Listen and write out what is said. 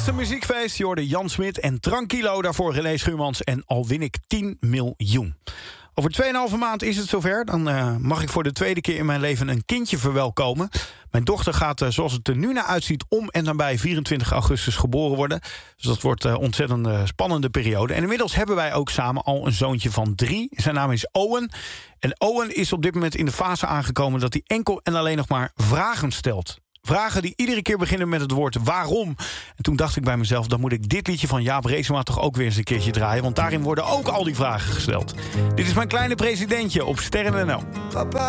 Eerste muziekfeest, je hoorde Jan Smit en Tranquilo. Daarvoor René Schuurmans en Al win ik 10 miljoen. Over 2,5 maand is het zover. Dan mag ik voor de tweede keer in mijn leven een kindje verwelkomen. Mijn dochter gaat, zoals het er nu naar uitziet, om en nabij 24 augustus geboren worden. Dus dat wordt een ontzettend spannende periode. En inmiddels hebben wij ook samen al een zoontje van 3. Zijn naam is Owen. En Owen is op dit moment in de fase aangekomen dat hij enkel en alleen nog maar vragen stelt. Vragen die iedere keer beginnen met het woord waarom. En toen dacht ik bij mezelf, dan moet ik dit liedje van Jaap Reesema toch ook weer eens een keertje draaien. Want daarin worden ook al die vragen gesteld. Dit is mijn kleine presidentje op Sterren NL.